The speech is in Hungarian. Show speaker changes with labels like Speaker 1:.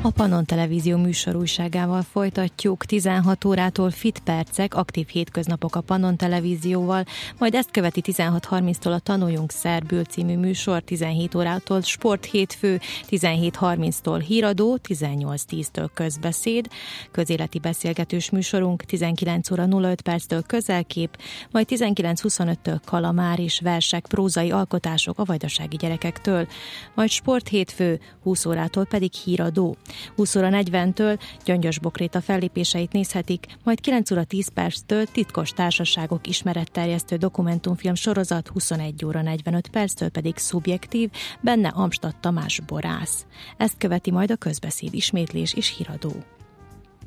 Speaker 1: A Pannon Televízió műsorújságával folytatjuk. 16 órától Fit percek, aktív hétköznapok a Pannon Televízióval, majd ezt követi 16:30-tól a Tanuljunk Szerbül című műsor, 17 órától Sport hétfő, 17:30-tól Híradó, 18:10-től Közbeszéd, közéleti beszélgetős műsorunk, 19 óra 05 perctől Közelkép, majd 19:25-től Kalamár és versek, prózai alkotások a vajdasági gyerekektől, majd Sport hétfő, 20 órától pedig Híradó. 20 óra 40-től Gyöngyös Bokréta fellépéseit nézhetik, majd 9 óra 10 perctől Titkos társaságok ismeretterjesztő dokumentumfilm sorozat, 21 óra 45 perctől pedig Szubjektív, benne Amstadt Tamás borász. Ezt követi majd a Közbeszéd ismétlés és Híradó.